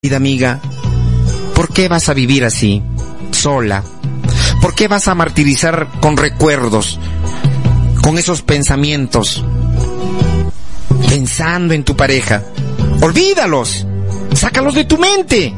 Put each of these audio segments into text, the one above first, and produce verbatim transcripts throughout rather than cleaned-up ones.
Querida amiga, ¿por qué vas a vivir así, sola? ¿Por qué vas a martirizar con recuerdos, con esos pensamientos, pensando en tu pareja? Olvídalos, sácalos de tu mente.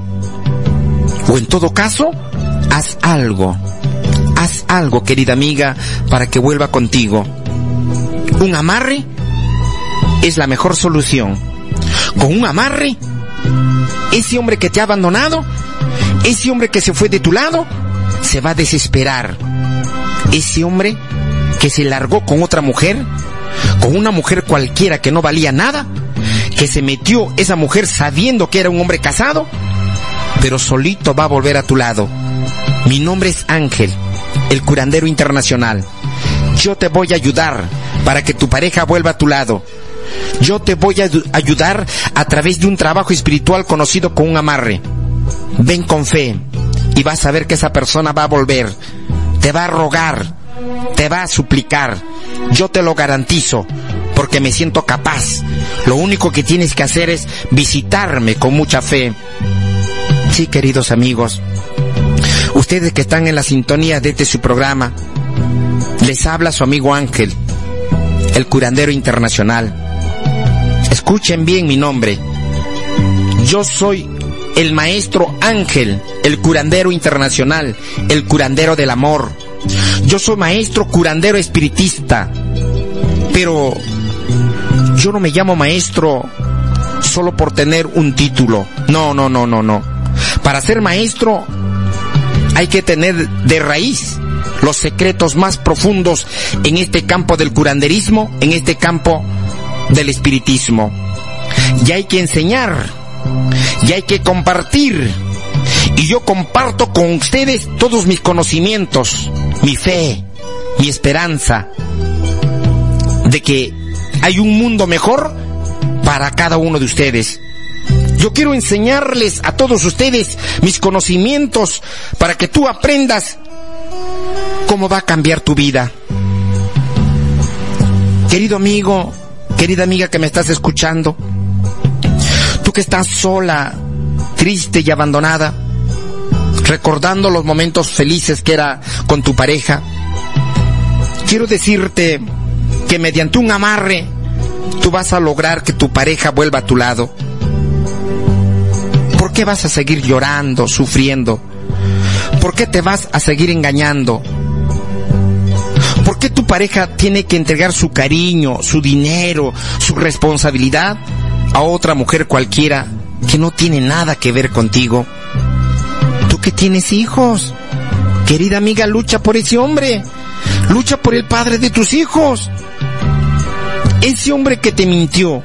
O en todo caso, haz algo, haz algo, querida amiga, para que vuelva contigo. Un amarre es la mejor solución. Con un amarre, ese hombre que te ha abandonado, ese hombre que se fue de tu lado, se va a desesperar. Ese hombre que se largó con otra mujer, con una mujer cualquiera que no valía nada, que se metió esa mujer sabiendo que era un hombre casado, pero solito va a volver a tu lado. Mi nombre es Ángel, el curandero internacional. Yo te voy a ayudar para que tu pareja vuelva a tu lado. Yo te voy a ayudar a través de un trabajo espiritual conocido como un amarre. Ven con fe y vas a ver que esa persona va a volver. Te va a rogar, te va a suplicar. Yo te lo garantizo, porque me siento capaz. Lo único que tienes que hacer es visitarme con mucha fe. Sí, queridos amigos, ustedes que están en la sintonía de este su programa, les habla su amigo Ángel, el curandero internacional. Escuchen bien mi nombre. Yo soy el maestro Ángel, el curandero internacional, el curandero del amor. Yo soy maestro curandero espiritista. Pero yo no me llamo maestro solo por tener un título. No, no, no, no, no. Para ser maestro hay que tener de raíz los secretos más profundos en este campo del curanderismo, en este campo del espiritismo. Y hay que enseñar, y hay que compartir. Y yo comparto con ustedes todos mis conocimientos, mi fe, mi esperanza de que hay un mundo mejor para cada uno de ustedes. Yo quiero enseñarles a todos ustedes mis conocimientos para que tú aprendas cómo va a cambiar tu vida. Querido amigo, querida amiga que me estás escuchando, tú que estás sola, triste y abandonada, recordando los momentos felices que era con tu pareja, quiero decirte que mediante un amarre tú vas a lograr que tu pareja vuelva a tu lado. ¿Por qué vas a seguir llorando, sufriendo? ¿Por qué te vas a seguir engañando? ¿Por qué tu pareja tiene que entregar su cariño, su dinero, su responsabilidad a otra mujer cualquiera que no tiene nada que ver contigo? Tú que tienes hijos, querida amiga, lucha por ese hombre, lucha por el padre de tus hijos. Ese hombre que te mintió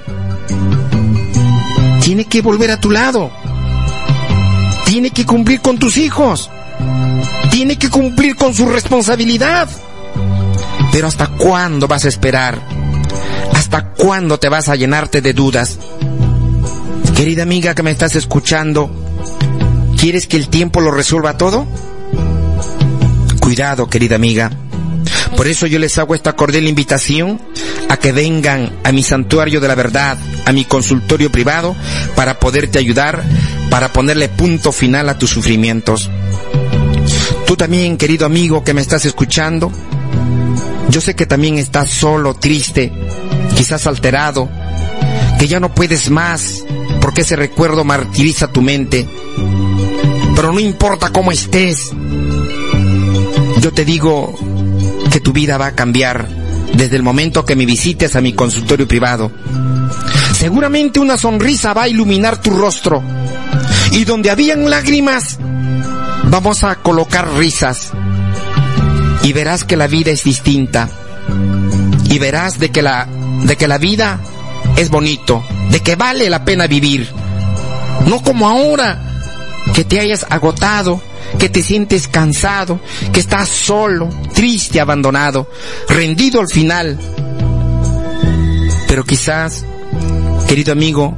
tiene que volver a tu lado, tiene que cumplir con tus hijos, tiene que cumplir con su responsabilidad. Pero ¿hasta cuándo vas a esperar? ¿Hasta cuándo te vas a llenarte de dudas? Querida amiga que me estás escuchando, ¿quieres que el tiempo lo resuelva todo? Cuidado, querida amiga. Por eso yo les hago esta cordial invitación a que vengan a mi santuario de la verdad, a mi consultorio privado, para poderte ayudar, para ponerle punto final a tus sufrimientos. Tú también, querido amigo que me estás escuchando, yo sé que también estás solo, triste, quizás alterado, que ya no puedes más, porque ese recuerdo martiriza tu mente. Pero no importa cómo estés, yo te digo que tu vida va a cambiar desde el momento que me visites a mi consultorio privado. Seguramente una sonrisa va a iluminar tu rostro, y donde habían lágrimas, vamos a colocar risas. Y verás que la vida es distinta. Y verás de que la, de que la vida es bonito, de que vale la pena vivir. No como ahora, que te hayas agotado, que te sientes cansado, que estás solo, triste, abandonado, rendido al final. Pero quizás, querido amigo,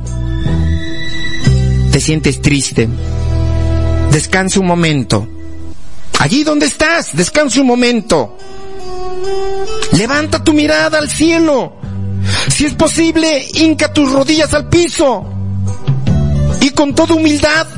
te sientes triste. Descansa un momento. Allí donde estás, descansa un momento. Levanta tu mirada al cielo. Si es posible, hinca tus rodillas al piso. y con toda humildad